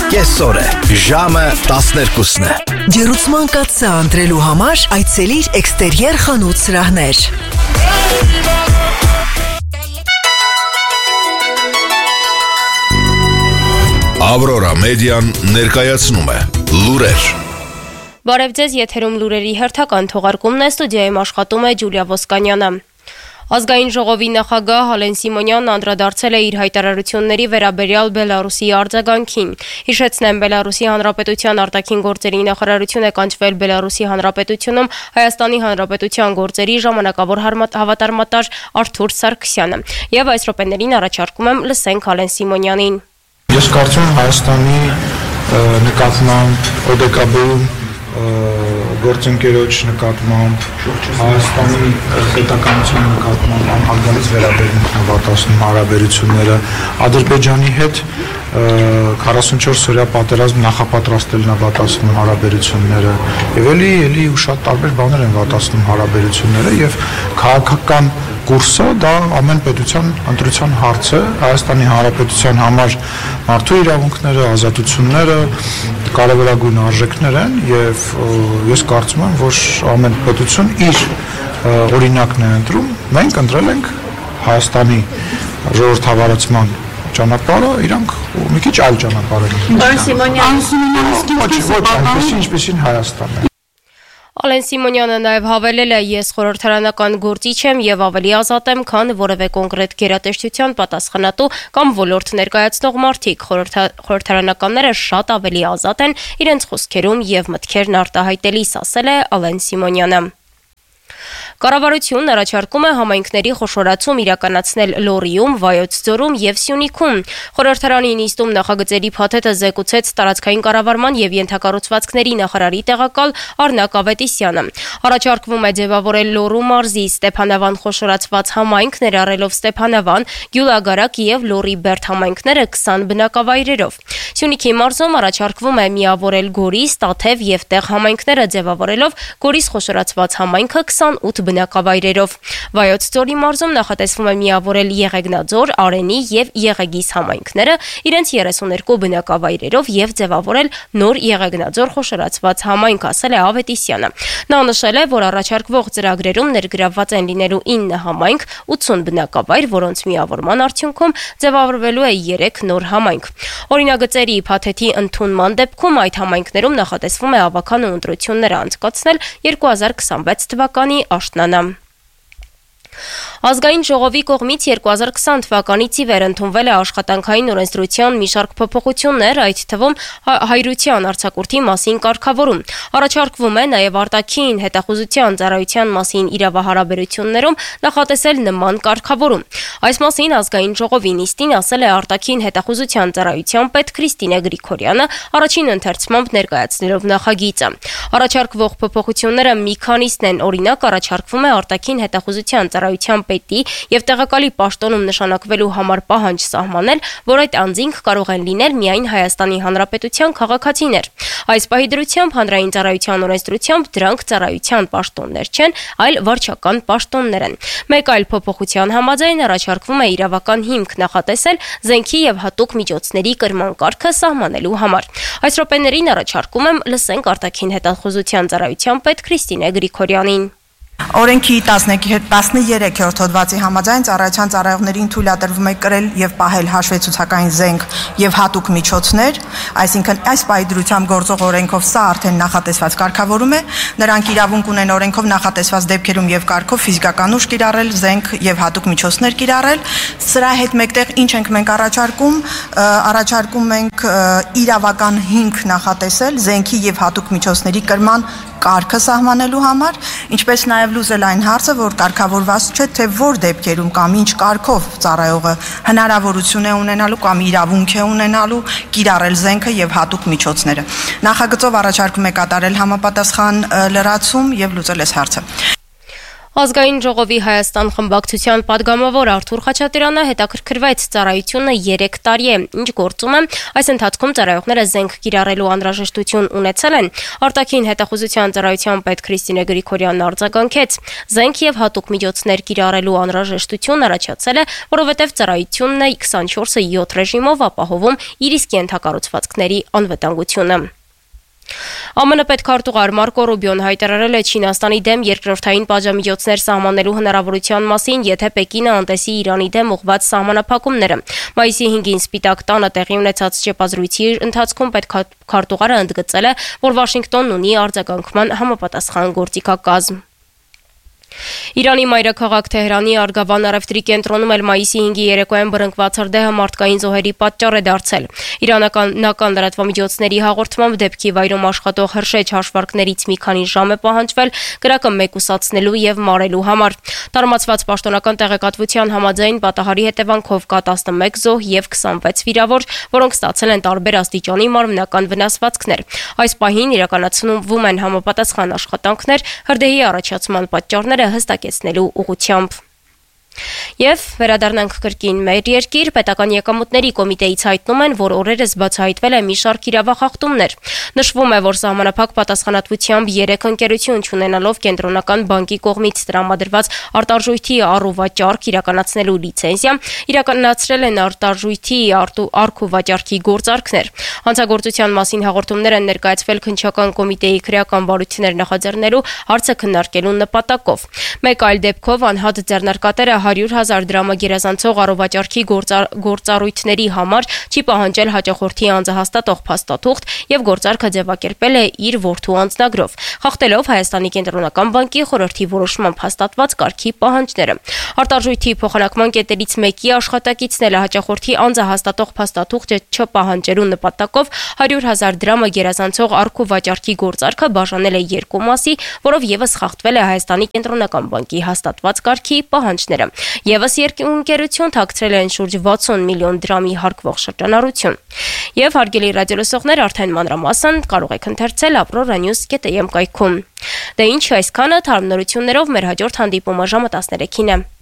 կեսօր է, ժամը 12-ն է։ Ջերուցման կաթսա ընտրելու համար այցելիր էքստերիեր խանութ սրահներ։ Ավրորա մեդիան ներկայացնում է լուրեր։ Բարև ձեզ, եթերում լուրերի հերթական թողարկումն է, ստուդիայում աշխատում է Ջուլիա Ոսկանյանը։ Ազգային ժողովի նախագահ Ալեն Սիմոնյանն անդրադարձել է իր հայտարարությունների վերաբերյալ Բելարուսի արձագանքին։ Հիշեցնեմ, Բելարուսի Հանրապետության արտաքին գործերի նախարարություն է կանչվել Բելարուսի Հանրապետությունում Հայաստանի Հանրապետության գործերի ժամանակավոր հավատարմատար Արթուր Սարգսյանը։ Եվ այս րոպեներին առաջարկում եմ լսենք Ալեն Սիմոնյանին։ Ես կարծում եմ Հայաստանի նկատմամբ ՕԴԿԲ գործընկերոջ նկատմամբ Հայաստանի պետականության նկատմամբ անհարգալից վերաբերմունք նվատացնում հարաբերությունները Ադրբեջանի հետ 44-օրյա պատերազմ նախապատրաստել նվատացնում հարաբերությունները եւ էլի ու շատ տարբեր բաներ են վատացնում հարաբերությունները եւ քաղաքական կուրսը դա ամեն պետության ընտրության հարց է Հայաստանի Հանրապետության համար մարդու իրավունքները, ազատությունները կարևորագույն արժեքներ են եւ ես կարծում եմ, որ ամեն պետություն իր օրինակն է ընտրում, մենք ընտրել ենք Հայաստանի ժողովրդավարացման ճանապարհը, իրանք մի քիչ այլ ճանապարհ են։ Պարոն Սիմոնյան, ինչպեսին Հայաստանն է։ Ալեն Սիմոնյանը նաև հավելել է, ես խորհրդարանական գործիչ եմ եւ ավելի ազատ եմ, քան որևէ կոնկրետ գերատեսչության պատասխանատու կամ ոլորտ ներկայացնող մարդիկ։ Խորհրդարանականները շատ ավելի ազատ են իրենց խոսքերում եւ մտքերն արտահայտելիս, ասել է Ալեն Սիմոնյանը։ Կառավարությունն առաջարկում է համայնքների խոշորացում իրականացնել Լոռիում, Վայոց ձորում եւ Սյունիքում։ Խորհրդարանի նիստում նախագծերի փաթեթը զեկուցեց տարածքային կառավարման եւ ենթակառուցվածքների նախարարի տեղակալ Արնակ Ավետիսյանը։ Առաջարկվում է ձևավորել Լոռու մարզի Ստեփանավան խոշորացված համայնք, ներառելով Ստեփանավան, Գյուլագարակ եւ Լոռի Բերդ համայնքները 20 բնակավայրերով։ Սյունիքի մարզում առաջարկվում է միավորել Գորիս, Տաթև եւ Տեղ համայնքները ձևավորելով Գորիս խոշորացված համայնքը 28 բնակավայրերով։ Վայոց ձորի մարզում նախատեսվում է միավորել Եղեգնաձոր, Արենի եւ Եղեգիս համայնքները իրենց 32 բնակավայրերով եւ ձևավորել նոր Եղեգնաձոր խոշորացված համայնք, ասել է Ավետիսյանը։ Նա նշել է, որ առաջարկվող ծրագրերում ներգրավված են լինելու 9 համայնք, 80 բնակավայր, որոնց միավորման արդյունքում ձևավորվելու է 3 նոր համայնք։ Օրինագծերի փաթեթի ընդունման դեպքում այդ համայնքներում նախատեսվում է ավական ու ընտրություններ անցկացնել 2026 թվականի աշնանը։ Ազգային ժողովի կողմից 2020 թվականից ի վեր ընդունվել է աշխատանքային օրենսդրության մի շարք փոփոխություններ, այդ թվում հայրության արձակուրդի մասին կարգավորում։ Առաջարկվում է նաև արտաքին հետախուզության ծառայության մասին իրավահարաբերություններում նախատեսել նման կարգավորում։ Այս մասին ազգային ժողովի նիստին ասել է արտաքին հետախուզության ծառայության պետ Քրիստինե Գրիգորյանը առաջին ընթերցմամբ ներկայացնելով նախագիծը։ Առաջարկվող փոփոխությունները մի քանիսն են, օրինակ առաջարկվում է արտաքին հետախուզության ծառայության պետի եւ տեղակալի պաշտոնում նշանակվելու համար պահանջ սահմանել, որ այդ անձինք կարող են լինել միայն Հայաստանի Հանրապետության քաղաքացիներ։ Այս պահի դրությամբ հանրային ծառայության օրենսդրությամբ դրանք ծառայության պաշտոններ չեն, այլ վարչական պաշտոններ են։ Մեկ այլ փոփոխության համաձայն առաջարկվում է իրավական հիմք նախատեսել զենքի եւ հատուկ միջոցների կրման կարգը սահմանելու համար։ Այս րոպեներին առաջարկում եմ լսենք արտաքին հետախուզության ծառայության պետ Քրիստինե Գրիգորյանին։ Օրենքի 13-րդ հոդվածի համաձայն ծառայության ծառայողներին թույլատրվում է կրել եւ պահել հաշվետվությունային զենք եւ հատուկ միջոցներ, այսինքն այս պահի դրությամբ գործող օրենքով սա արդեն նախատեսված կարգավորում է, նրանք իրավունք ունեն օրենքով նախատեսված դեպքերում եւ կարգով ֆիզիկական ուժ կիրառել, զենք եւ հատուկ միջոցներ կիրառել։ Սրա հետ մեկտեղ ինչ ենք մենք առաջարկում ենք իրավական հիմք նախատեսել զենքի եւ հատուկ միջոցների կրման կարգը սահմանելու համար, ինչպես նաև լուծել այն հարցը, որ կարգավորված չէ, թե որ դեպքերում կամ ինչ կարգով ծառայողը հնարավորություն է ունենալու կամ իրավունք է ունենալու կիրառել զենքը եւ հատուկ միջոցները։ Նախագծով առաջարկում է կատարել համապատասխան լրացում եւ լուծել այս հարցը։ Ազգային ժողովի Հայաստան խմբակցության падգամավոր Արթուր Խաչատրյանը հետաքրքրվեց ծառայությունը 3 տարի է, ինչ գործում է, այս ընթացքում ծառայողները զենք կիրառելու անհրաժեշտություն ունեցել են։ Արտաքին հետախուզության ծառայության պետ Քրիստինե Գրիգորյանն արձագանքեց. զենք եւ հատուկ միջոցներ կիրառելու անհրաժեշտություն առաջացել է, որովհետեւ ծառայությունն է 24/7 ռեժիմով ապահովում իր իսկ ենթակառուցվածքների անվտանգությունը։ ԱՄՆ պետքարտուղար Մարկո Ռուբիոն հայտարարել է Չինաստանի դեմ երկրորդային պատժամիջոցներ սահմանելու հնարավորության մասին, եթե Պեկինը անտեսի Իրանի դեմ ուղղված սահմանափակումները։ Մայիսի 5-ին Սպիտակ տանը տեղի ունեցած շփազրույցի ընթացքում պետքարտուղարը ընդգծել է, որ Վաշինգտոնն ունի արձագանքման համապատասխան գործիքակազմ։ Իրանի մայրաքաղաք Թեհրանի Արգավան առևտրի կենտրոնում էլ մայիսի 5-ի երեկոյան բռնկված հրդեհը մարդկային զոհերի պատճառ է դարձել։ Իրանական լրատվամիջոցների հաղորդմամբ դեպքի վայրում աշխատող հրշեջ հաշվարկներից մի քանի ժամ է պահանջվել կրակը մեկուսացնելու եւ մարելու համար։ Տարածված պաշտոնական տեղեկատվության համաձայն պատահարի հետևանքով կա 11 զոհ եւ 26 վիրավոր, որոնք ստացել են տարբեր աստիճանի մարմնական վնասվածքներ։ Այս պահին իրականացվում են համապատասխան աշխատանքներ հրդեհի առաջացման պատճառները հստակեցնելու ուղղությամբ։ Եվ վերադառնանք կրկին մեր երկիր, պետական եկամուտների կոմիտեից հայտնում են, որ օրերս բացահայտվել է մի շարք իրավախախտումներ։ Նշվում է, որ սահմանափակ պատասխանատվությամբ 3 ընկերություն չունենալով կենտրոնական բանկի կողմից տրամադրված արտարժույթի առուվաճառք իրականացնելու լիցենզիա, իրականացրել են արտարժույթի առք ու վաճառքի գործարքներ։ Հանցագործության մասին հաղորդումներ են ներկայացվել քննչական կոմիտեի քրեական բարույթներ նախաձեռնելու հարցը քննարկելու նպատակով։ Մեկ այլ դեպքով անհատ ձեռնարկատերը 100,000 դրամը գերազանցող առողջարքի գործառույթների համար չի պահանջել հաճախորդի անձը հաստատող փաստաթուղթ եւ գործարքը ձևակերպել է իր որդու անձնագրով, խախտելով Հայաստանի կենտրոնական բանկի խորհրդի որոշմամբ հաստատված կարգի պահանջները։ Արտարժույթի փոխանակման կետերից մեկի աշխատակիցն էլ հաճախորդի անձը հաստատող փաստաթուղթ չպահանջելու նպատակով 100,000 դրամը գերազանցող առք ու վաճառքի գործարքը բաժանել է 2 մասի, որով եւս խախտվել է Հայաստանի կենտրոնական բանկի հաստատված կարգի պահանջները։ Եվս երկու ընկերություն թաքցրել են շուրջ 60 միլիոն դրամի հարկվող շրջանառություն։ Եվ հարգելի ռադիոլսողներ, արդեն մանրամասն կարող եք ընթերցել aurora.news.am կայքում։ Դե ինչ այսքանը, թարմ նորություններով մեր հաջորդ հանդիպումը ժամը 13-ին է։